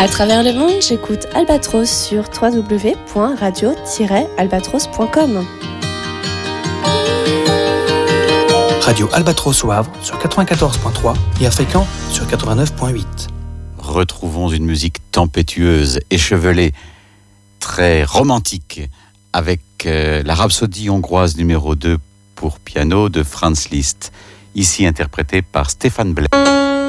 À travers le monde, j'écoute Albatros sur www.radio-albatros.com. Radio Albatros au Havre sur 94.3 et à Fécamp sur 89.8. Retrouvons une musique tempétueuse, échevelée, très romantique, avec la Rhapsodie hongroise numéro 2 pour piano de Franz Liszt, ici interprétée par Stéphane Blais.